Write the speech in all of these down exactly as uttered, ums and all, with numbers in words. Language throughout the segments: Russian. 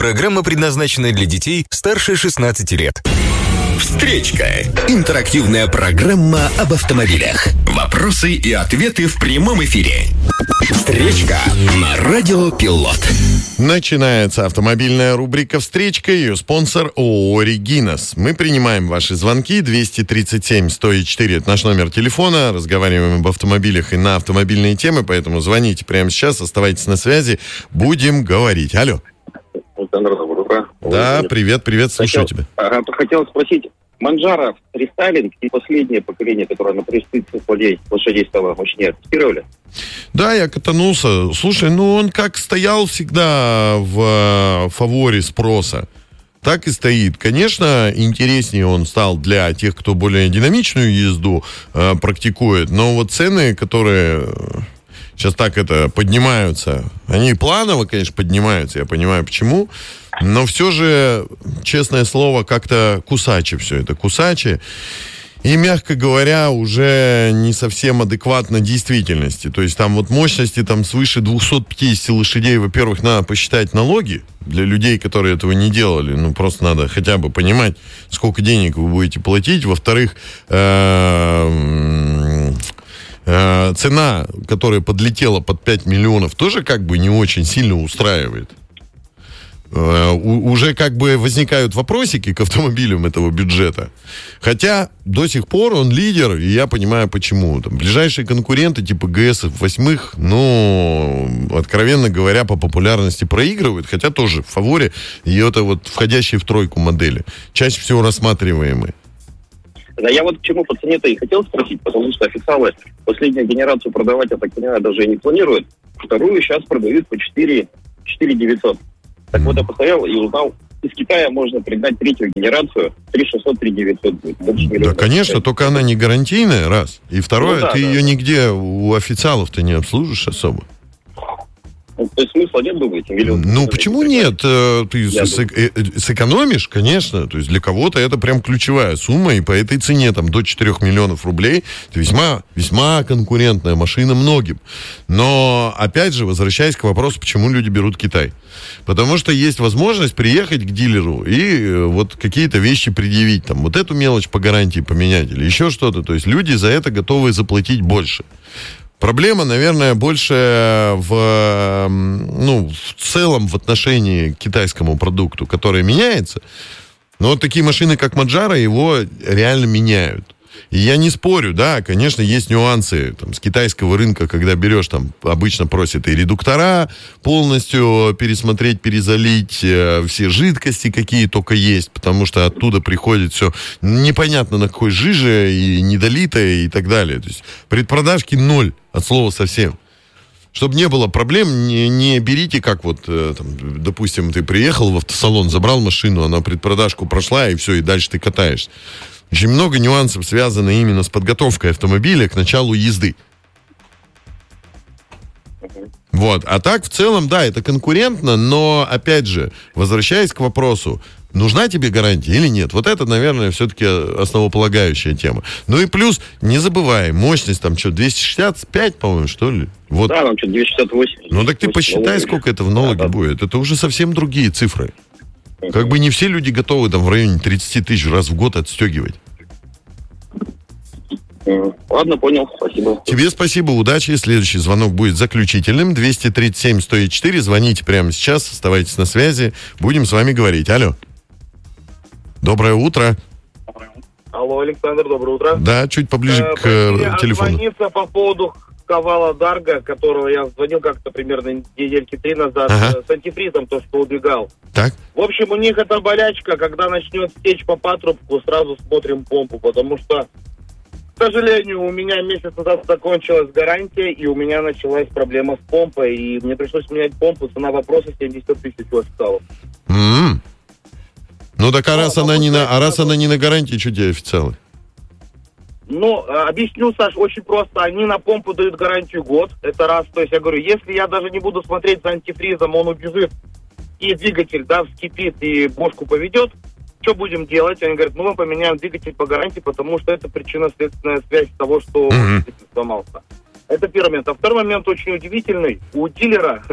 программа предназначена для детей старше шестнадцати лет. Встречка. Интерактивная программа об автомобилях. Вопросы и ответы в прямом эфире. Встречка на Радио Пилот. Начинается автомобильная рубрика «Встречка». Ее спонсор ООО «Регинас». Мы принимаем ваши звонки. двести тридцать семь сто четыре это наш номер телефона. Разговариваем об автомобилях и на автомобильные темы. Поэтому звоните прямо сейчас, оставайтесь на связи. Будем говорить. Алло. Александр, доброе утро. Да, привет, привет, слушаю хотел, тебя. Ага, хотел спросить, Манджаро рестайлинг и последнее поколение, которое на тридцать лошадей стало мощнее, тестировали? Да, я катанулся. Слушай, ну он как стоял всегда в фаворе спроса, так и стоит. Конечно, интереснее он стал для тех, кто более динамичную езду э, практикует, но вот цены, которые сейчас так это поднимаются, они планово, конечно, поднимаются, я понимаю почему, но все же, честное слово, как-то кусачи все это, кусачи. И, мягко говоря, уже не совсем адекватно действительности. То есть там вот мощности там свыше двести пятьдесят лошадей, во-первых, надо посчитать налоги для людей, которые этого не делали. Ну, просто надо хотя бы понимать, сколько денег вы будете платить. Во-вторых, цена, которая подлетела под пять миллионов, тоже как бы не очень сильно устраивает. Уже как бы возникают вопросики к автомобилям этого бюджета. Хотя до сих пор он лидер, и я понимаю почему. Там ближайшие конкуренты типа ГС восемь, ну, откровенно говоря, по популярности проигрывают, хотя тоже в фаворе, и это вот входящие в тройку модели. Чаще всего рассматриваемые. Да, я вот к чему по цене-то и хотел спросить, потому что официалы последнюю генерацию продавать, я так понимаю, даже и не планируют. Вторую сейчас продают по четыре тысячи девятьсот. Так вот, я постоял и узнал, из Китая можно пригнать третью генерацию, три шестьсот, три девятьсот будет. Да, конечно, только она не гарантийная, раз. И второе, ну, да, ты да. ее нигде у официалов-то не обслужишь особо. Ну, то есть смысла нет, думаете? Миллион, ну, почему нет? Ты сэ- сэкономишь, конечно. То есть для кого-то это прям ключевая сумма, и по этой цене там до четырех миллионов рублей это весьма, весьма конкурентная машина многим. Но, опять же, возвращаясь к вопросу, почему люди берут Китай. Потому что есть возможность приехать к дилеру и вот какие-то вещи предъявить. Там, вот эту мелочь по гарантии поменять или еще что-то. То есть люди за это готовы заплатить больше. Проблема, наверное, больше в, ну, в целом в отношении к китайскому продукту, который меняется. Но вот такие машины, как Манджаро, его реально меняют. И я не спорю, да, конечно, есть нюансы там, с китайского рынка, когда берешь, там, обычно просят и редуктора полностью пересмотреть, перезалить, э, все жидкости, какие только есть, потому что оттуда приходит все непонятно на какой жиже, и недолитое, и так далее. То есть предпродажки ноль, от слова совсем. Чтобы не было проблем, не, не берите, как вот, э, там, допустим, ты приехал в автосалон, забрал машину, она предпродажку прошла, и все, и дальше ты катаешься. Очень много нюансов связано именно с подготовкой автомобиля к началу езды. Вот. А так, в целом, да, это конкурентно, но, опять же, возвращаясь к вопросу, нужна тебе гарантия или нет? Вот это, наверное, все-таки основополагающая тема. Ну и плюс, не забывай, мощность там что, двести шестьдесят пять, по-моему, что ли? Вот. Да, там что-то двести шестьдесят восемь. Ну так ты посчитай, налоги. Сколько это в налоге да, да. будет. Это уже совсем другие цифры. Как бы не все люди готовы там в районе тридцать тысяч раз в год отстегивать. Ладно, понял, спасибо. Тебе спасибо, удачи. Следующий звонок будет заключительным. двести тридцать семь сто четыре. Звоните прямо сейчас, оставайтесь на связи. Будем с вами говорить. Алло. Доброе утро. Алло, Александр, доброе утро. Да, чуть поближе э, к э, телефону. Звониться по поводу Кавала Дарго, которого я звонил как-то примерно недельки три назад, ага. с антифризом, то, что убегал. Так. В общем, у них это болячка, когда начнет течь по патрубку, сразу смотрим помпу, потому что, к сожалению, у меня месяц назад закончилась гарантия, и у меня началась проблема с помпой, и мне пришлось менять помпу, цена вопроса семьдесят тысяч у официалов. Mm-hmm. Ну так а раз, а, она, не на, а раз она не на гарантии, что тебе официалы? Ну, объясню, Саш, очень просто. Они на помпу дают гарантию год. Это раз. То есть я говорю, если я даже не буду смотреть за антифризом, он убежит, и двигатель, да, вскипит, и бошку поведет, что будем делать? Они говорят, ну, мы поменяем двигатель по гарантии, потому что это причинно-следственная связь того, что mm-hmm. двигатель сломался. Это первый момент. А второй момент очень удивительный. У дилера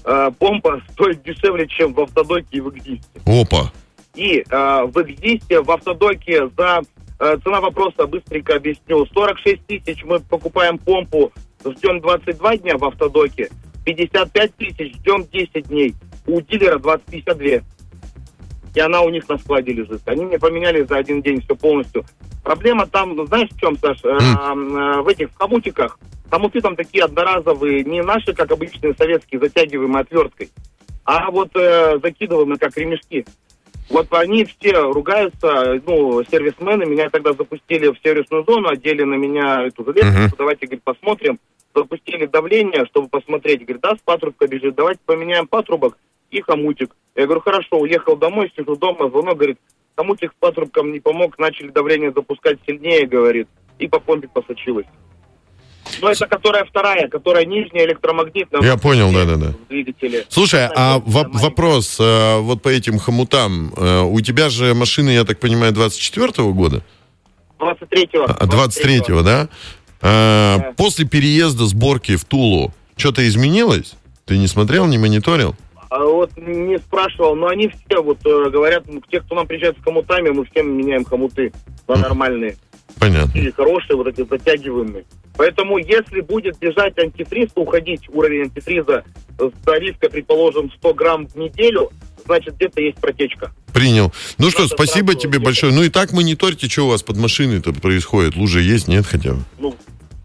э, помпа стоит дешевле, чем в Автодоке и в Экзисте. Опа. И э, в Экзисте, в Автодоке за... Э, цена вопроса, быстренько объясню. сорок шесть тысяч мы покупаем помпу, ждем двадцать два дня в Автодоке. пятьдесят пять тысяч ждем десять дней. У дилера двадцать пятьдесят два. И она у них на складе лежит. Они мне поменяли за один день все полностью. Проблема там, ну, знаешь, в чем, Саш? Mm. Э, э, в этих, в хомутиках. Хомуты там такие одноразовые, не наши, как обычные советские, затягиваемые отверткой, а вот э, закидываемые, как ремешки. Вот они все ругаются, ну, сервисмены. Меня тогда запустили в сервисную зону, одели на меня эту жилетку. Mm-hmm. Давайте, говорит, посмотрим. Запустили давление, чтобы посмотреть. Говорит, да, с патрубка бежит. Давайте поменяем патрубок и хомутик. Я говорю, хорошо, уехал домой, сижу дома, звонок, говорит, хомутик с патрубком не помог, начали давление запускать сильнее, говорит, и по помпе посочилось. Но это которая вторая, которая нижняя электромагнитная. Я понял, да-да-да. Двигатели. Слушай, а в- вопрос, а, вот по этим хомутам, а, у тебя же машина, я так понимаю, двадцать четвёртого года? двадцать третьего. А, двадцать третьего, да? А, да? После переезда сборки в Тулу что-то изменилось? Ты не смотрел, не мониторил? А вот не спрашивал, но они все вот э, говорят, ну, те, кто нам приезжает с хомутами, мы всем меняем хомуты на нормальные. Понятно. Или хорошие, вот эти затягиваемые. Поэтому, если будет бежать антифриз, уходить уровень антифриза с заливкой, предположим, сто грамм в неделю, значит, где-то есть протечка. Принял. Ну что, Надо спасибо тебе где-то. большое. Ну и так мониторьте, что у вас под машиной-то происходит. Лужа есть, нет хотя бы? Ну,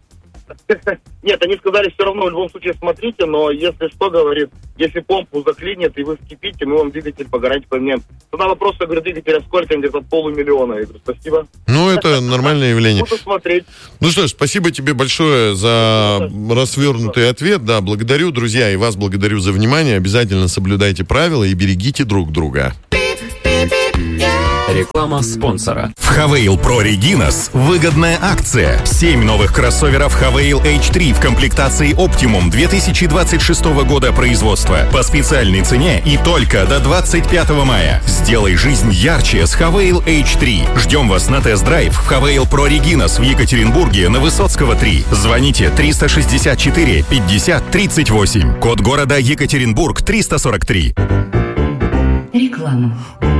нет, они сказали, все равно в любом случае смотрите, но если что, говорит, если помпу заклинит и вы вскипите, мы вам двигатель по гарантии поменяем. Тогда вопрос, я говорю, двигателя сколько? Где-то полумиллиона. Я говорю, спасибо. Ну, это нормальное явление. Буду смотреть. Ну что ж, спасибо тебе большое за развернутый ответ. Да, благодарю, друзья, и вас благодарю за внимание. Обязательно соблюдайте правила и берегите друг друга. Реклама спонсора. В Хавейл Pro Reginas выгодная акция. семь новых кроссоверов Хавейл эйч три в комплектации Optimum две тысячи двадцать шестого года производства по специальной цене и только до двадцать пятого мая. Сделай жизнь ярче с Хавейл эйч три. Ждем вас на тест-драйв в Хавейл Pro Reginas в Екатеринбурге на Высоцкого три. Звоните триста шестьдесят четыре пятьдесят тридцать восемь. Код города Екатеринбург триста сорок три. Реклама.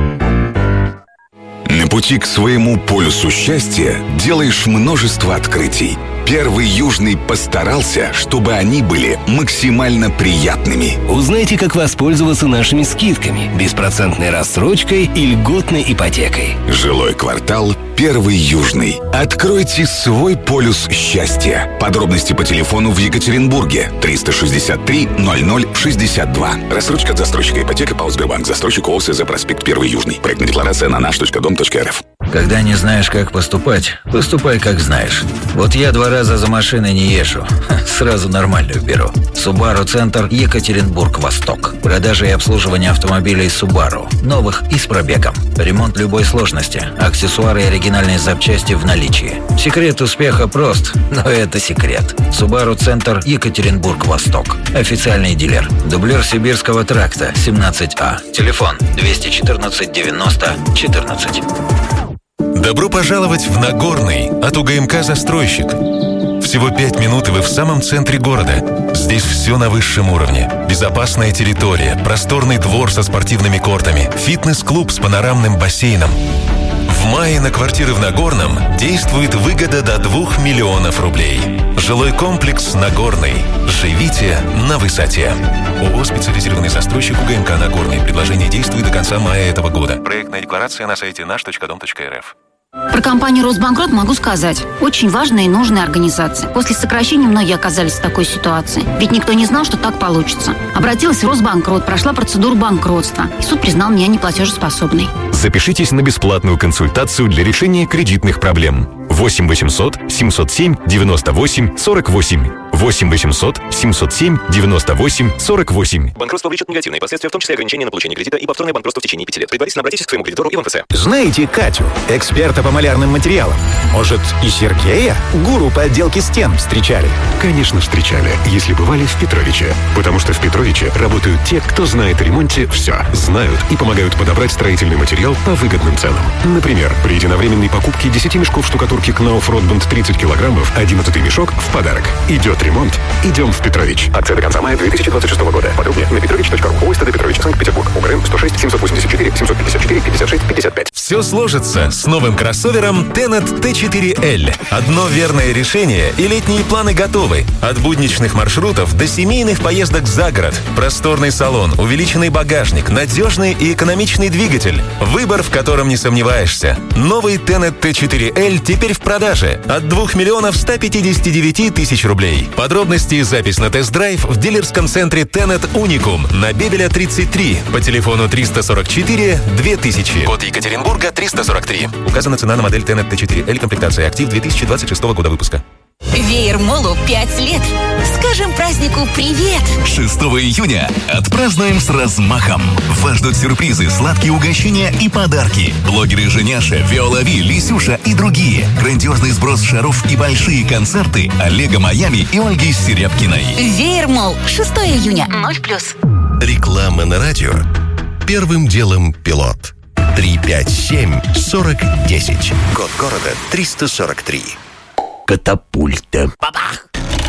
На пути к своему полюсу счастья делаешь множество открытий. Первый Южный постарался, чтобы они были максимально приятными. Узнайте, как воспользоваться нашими скидками, беспроцентной рассрочкой и льготной ипотекой. Жилой квартал «Первый Южный». Откройте свой полюс счастья. Подробности по телефону в Екатеринбурге триста шестьдесят три ноль ноль шестьдесят два. Рассрочка от застройщика ипотека ПАО «Сбербанк». Застройщик ООС проспект Первый Южный. Проектная декларация на наш точка дом точка эр эф. Когда не знаешь, как поступать, поступай, как знаешь. Вот я два раза за машиной не езжу. Сразу нормальную беру. Subaru Центр, Екатеринбург-Восток. Продажа и обслуживание автомобилей Subaru. Новых и с пробегом. Ремонт любой сложности. Аксессуары и оригинальные запчасти в наличии. Секрет успеха прост, но это секрет. Subaru Центр, Екатеринбург-Восток. Официальный дилер. Дублер Сибирского тракта, семнадцать А. Телефон двести четырнадцать девяносто четырнадцать. Добро пожаловать в Нагорный от УГМК «Застройщик». Всего пять минут, и вы в самом центре города. Здесь все на высшем уровне. Безопасная территория, просторный двор со спортивными кортами, фитнес-клуб с панорамным бассейном. В мае на квартиры в Нагорном действует выгода до двух миллионов рублей. Жилой комплекс «Нагорный». Живите на высоте. ООО «Специализированный застройщик» УГМК «Нагорный». Предложение действует до конца мая этого года. Проектная декларация на сайте наш точка дом точка эр эф. Про компанию «Росбанкрот» могу сказать. Очень важная и нужная организация. После сокращения многие оказались в такой ситуации. Ведь никто не знал, что так получится. Обратилась в Росбанкрот, прошла процедуру банкротства. И суд признал меня неплатежеспособной. Запишитесь на бесплатную консультацию для решения кредитных проблем. восемь восемьсот семьсот семь девяносто восемь сорок восемь. восемь восемьсот семьсот семь девяносто восемь сорок восемь. Банкротство влечет негативные последствия, в том числе ограничения на получение кредита и повторное банкротство в течение пяти лет. Предварительно обратитесь к своему кредитору и в МФЦ. Знаете Катю, эксперта по малярным материалам? Может, и Сергея, гуру по отделке стен, встречали? Конечно, встречали, если бывали в Петровиче. Потому что в Петровиче работают те, кто знает о ремонте все. Знают и помогают подобрать строительный материал материал по выгодным ценам. Например, при единовременной покупке десяти мешков штукатурки Knauf Rotband тридцать килограммов, одиннадцатый мешок в подарок. Идет ремонт, идем в Петрович. Акция до конца мая две тысячи двадцать шестого года. Подробнее на петрович точка ру. ОСТД Петрович, Санкт-Петербург. УГРН сто шесть семьсот восемьдесят четыре семьсот пятьдесят четыре пятьдесят шесть пятьдесят пять. Все сложится с новым кроссовером Tenet ти четыре эл. Одно верное решение, и летние планы готовы. От будничных маршрутов до семейных поездок за город. Просторный салон, увеличенный багажник, надежный и экономичный двигатель. Выбор, в котором не сомневаешься. Новый Tenet ти четыре эл теперь в продаже от двух миллионов ста пятидесяти девяти тысяч рублей. Подробности и запись на тест-драйв в дилерском центре Tenet Unicum на Бебеля тридцать три по телефону триста сорок четыре две тысячи. Код Екатеринбурга триста сорок три. Указана цена на модель Tenet ти четыре эл, комплектация актив две тысячи двадцать шестого года выпуска. Веер Молу пять лет. Скажем празднику привет. шестого июня отпразднуем с размахом. Вас ждут сюрпризы, сладкие угощения и подарки. Блогеры Женяша, Виола Ви, Лисюша и другие. Грандиозный сброс шаров и большие концерты Олега Майами и Ольги Серябкиной. Веер Мол. шестого июня. ноль плюс. Реклама на радио. Первым делом пилот. три пять семь сорок десять. Код города триста сорок три. Катапульта. Бабах!